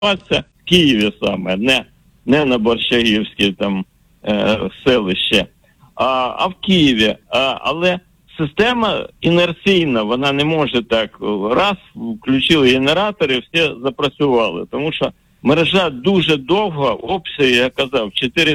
в Києві саме, не на Борщагівській там селище, а в Києві. Але система інерційна, вона не може так, раз включили генератори, всі запрацювали, тому що мережа дуже довга, обсяг, я казав,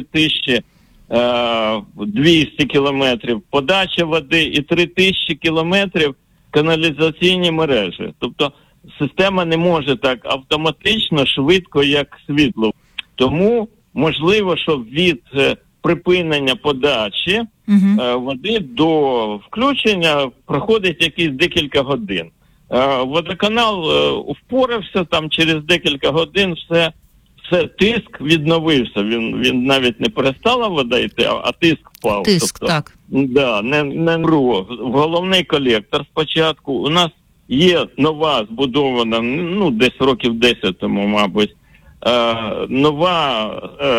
4200 кілометрів подача води і 3000 кілометрів каналізаційні мережі. Тобто система не може так автоматично, швидко, як світло. Тому можливо, що від припинення подачі води до включення проходить якісь декілька годин. Водоканал впорався, там через декілька годин все тиск відновився. Він навіть не перестала вода йти, а тиск впав. Тиск, тобто, так. Да, не в головний колектор спочатку. У нас є нова збудована, десь років 10 тому, мабуть, нова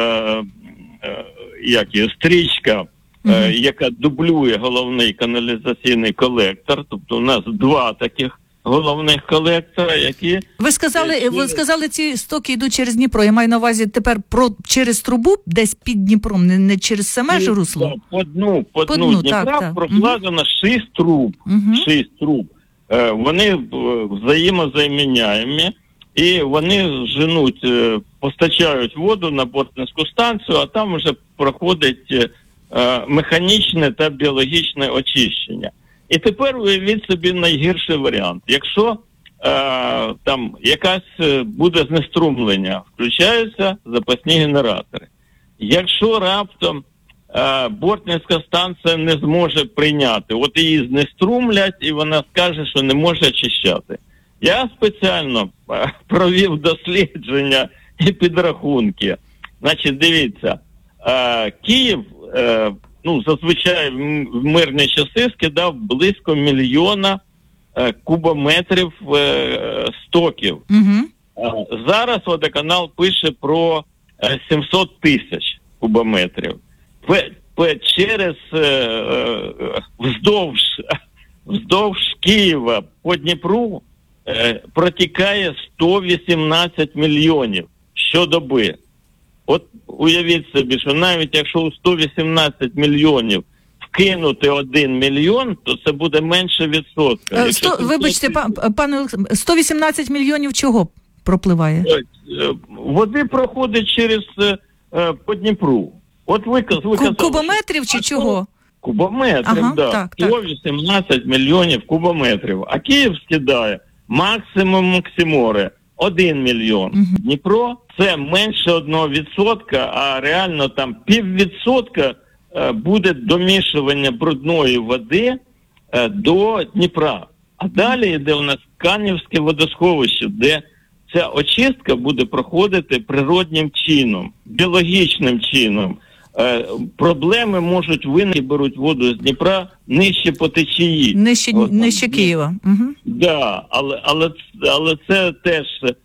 стрічка, яка дублює головний каналізаційний колектор. Тобто у нас два таких головних колектора, які... Ви сказали, ці стоки йдуть через Дніпро. Я маю на увазі тепер через трубу, десь під Дніпром, не через саме ж русло? По дну Дніпра прокладено 6 труб. 6 труб. Вони взаємозаміняємі, і вони постачають воду на Бортницьку станцію, а там вже проходить механічне та біологічне очищення. І тепер уявіть собі найгірший варіант. Якщо там якась буде знеструмлення, включаються запасні генератори. Якщо раптом Бортницька станція не зможе прийняти, от її знеструмлять, і вона скаже, що не може очищати. Я спеціально провів дослідження і підрахунки. Значить, дивіться, Київ, зазвичай в мирні часи скидав близько 1 мільйона кубометрів стоків. Зараз водоканал пише про 700 тисяч кубометрів. Через вздовж Києва по Дніпру протікає 118 мільйонів щодоби. От уявіть собі, що навіть якщо у 118 мільйонів вкинути 1 мільйон, то це буде менше відсотка. Вибачте, пане Олександре, 118 мільйонів чого пропливає? Води проходить через по Дніпру. От ви казали, кубометрів чи чого? Кубометрів, так. 118 мільйонів кубометрів. А Київ скидає максимум максиморе 1 мільйон. Дніпро це менше 1%, а реально там 0,5% буде домішування брудної води до Дніпра. А далі йде у нас Канівське водосховище, де ця очистка буде проходити природнім чином, біологічним чином. Проблеми можуть виникнути, беруть воду з Дніпра нижче по течії. Нижче Києва. Да, але це теж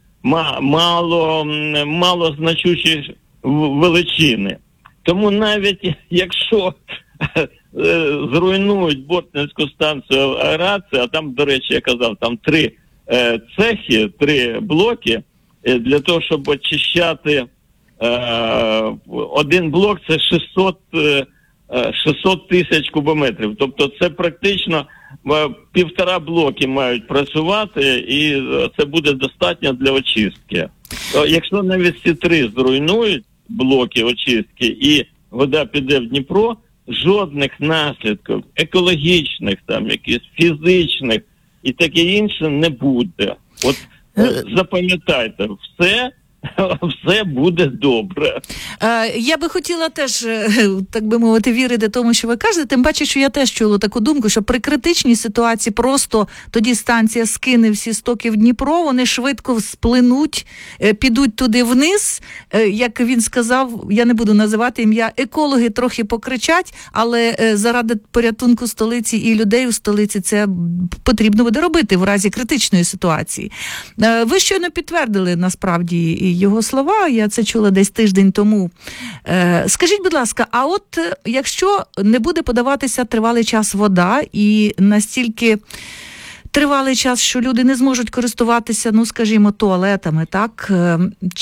мало значущі величини. Тому навіть якщо зруйнують Бортницьку станцію аерації, а там, до речі, я казав, там 3 цехи, 3 блоки, для того, щоб очищати один блок, це 600 тисяч кубометрів. Тобто це практично 1,5 блоки мають працювати, і це буде достатньо для очистки. Якщо навіть ці 3 зруйнують блоки очистки і вода піде в Дніпро, жодних наслідків екологічних, там якихось фізичних і таке інше не буде. От запам'ятайте, все буде добре. Я би хотіла теж, так би мовити, вірити тому, що ви кажете, тим паче, що я теж чула таку думку, що при критичній ситуації просто тоді станція скине всі стоки в Дніпро, вони швидко сплинуть, підуть туди вниз, як він сказав, я не буду називати ім'я, екологи трохи покричать, але заради порятунку столиці і людей у столиці це потрібно буде робити в разі критичної ситуації. Ви щойно підтвердили, насправді, його слова, я це чула десь тиждень тому. Скажіть, будь ласка, а от якщо не буде подаватися тривалий час вода і настільки тривалий час, що люди не зможуть користуватися, ну, скажімо, туалетами, так?